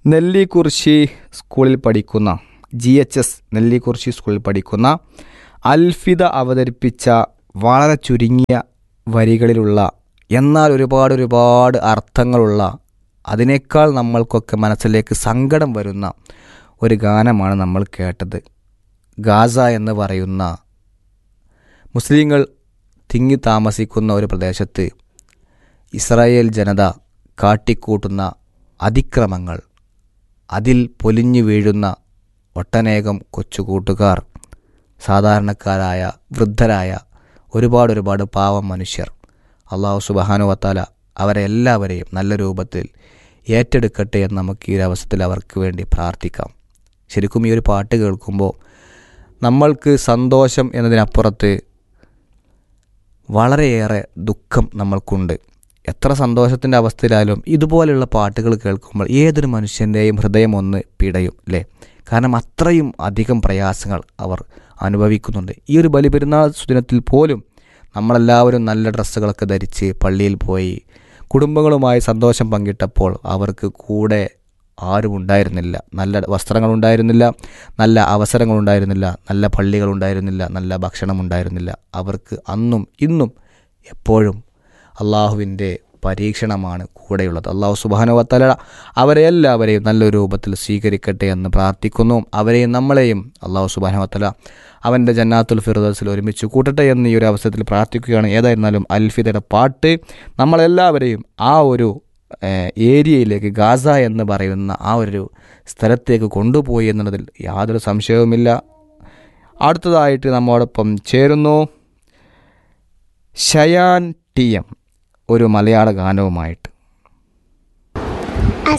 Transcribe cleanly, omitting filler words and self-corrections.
നെല്ലിക്കുറിശി സ്കൂളിൽ പഠിക്കുന്ന GHS നെല്ലിക്കുറിശി സ്കൂളിൽ പഠിക്കുന്ന അൽഫിദ അവതരിപ്പിച്ച വളരെ ചുരുങ്ങിയ വരികളിലുള്ള എന്നാൽ ഒരുപാട് അർത്ഥങ്ങളുള്ള അതിനേക്കാൾ നമ്മൾക്കൊക്കെ മനസ്സിലേക്ക് സങ്കടം വരുന്ന ഒരു ഗാനമാണ് നമ്മൾ കേട്ടത്. ഗാസ എന്ന് പറയുന്ന മുസ്ലിങ്ങൾ തിങ്ങി താമസിക്കുന്ന ഒരു പ്രദേശത്ത് ഇസ്രായേൽ ജനത കാട്ടിക്കൂട്ടുന്ന അതിക്രമങ്ങൾ, അതിൽ പൊലിഞ്ഞു വീഴുന്ന ഒട്ടനേകം കൊച്ചുകൂട്ടുകാർ, സാധാരണക്കാരായ വൃദ്ധരായ ഒരുപാട് പാവം മനുഷ്യർ. അള്ളാഹു സുബ്ഹാനഹു വ തആല അവരെ എല്ലാവരെയും നല്ല രൂപത്തിൽ ഏറ്റെടുക്കട്ടെ എന്ന് നമുക്ക് ഈ അവസരത്തിൽ അവർക്ക് വേണ്ടി പ്രാർത്ഥിക്കാം. ശരിക്കും ഈ ഒരു പാട്ട് കേൾക്കുമ്പോൾ നമ്മൾക്ക് സന്തോഷം എന്നതിനപ്പുറത്ത് വളരെയേറെ ദുഃഖം നമ്മൾക്കുണ്ട്. എത്ര സന്തോഷത്തിൻ്റെ അവസ്ഥയിലായാലും ഇതുപോലെയുള്ള പാട്ടുകൾ കേൾക്കുമ്പോൾ ഏതൊരു മനുഷ്യൻ്റെയും ഹൃദയം ഒന്ന് പിടയും അല്ലേ? കാരണം അത്രയും അധികം പ്രയാസങ്ങൾ അവർ അനുഭവിക്കുന്നുണ്ട്. ഈ ഒരു ബലിപെരുന്നാൾ സുദിനത്തിൽ പോലും നമ്മളെല്ലാവരും നല്ല ഡ്രസ്സുകളൊക്കെ ധരിച്ച് പള്ളിയിൽ പോയി കുടുംബങ്ങളുമായി സന്തോഷം പങ്കിട്ടപ്പോൾ അവർക്ക് കൂടെ ആരും ഉണ്ടായിരുന്നില്ല. നല്ല വസ്ത്രങ്ങളുണ്ടായിരുന്നില്ല, നല്ല അവസരങ്ങളുണ്ടായിരുന്നില്ല, നല്ല പള്ളികളുണ്ടായിരുന്നില്ല, നല്ല ഭക്ഷണമുണ്ടായിരുന്നില്ല. അവർക്ക് അന്നും ഇന്നും എപ്പോഴും അള്ളാഹുവിൻ്റെ പരീക്ഷണമാണ് കൂടെയുള്ളത്. അള്ളാഹു സുബ്ഹാനഹു വ തആല അവരെ എല്ലാവരെയും നല്ലൊരു രൂപത്തിൽ സ്വീകരിക്കട്ടെ എന്ന് പ്രാർത്ഥിക്കുന്നു. അവരെയും നമ്മളെയും അള്ളാഹു സുബ്ഹാനഹു വ തആല അവൻ്റെ ജന്നാത്തുൽ ഫിർദൗസിൽ ഒരുമിച്ച് കൂട്ടട്ടെ എന്ന് ഈ ഒരു അവസരത്തിൽ പ്രാർത്ഥിക്കുകയാണ്. ഏതായിരുന്നാലും അൽഫിദയുടെ പാട്ട് നമ്മളെല്ലാവരെയും ആ ഒരു ഏരിയയിലേക്ക്, ഗാസ എന്ന് പറയുന്ന ആ ഒരു സ്ഥലത്തേക്ക് കൊണ്ടുപോയി എന്നുള്ളതിൽ യാതൊരു സംശയവുമില്ല. അടുത്തതായിട്ട് നമ്മോടൊപ്പം ചേരുന്നു ഷയാൻ TM ഒരു മലയാള ഗാനവുമായിട്ട്.